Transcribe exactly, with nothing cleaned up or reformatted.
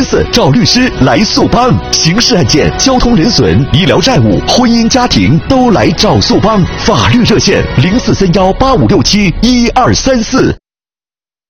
四找律师来速帮，刑事案件、交通人损、医疗债务、婚姻家庭都来找速帮。法律热线零四三幺八五六七一二三四。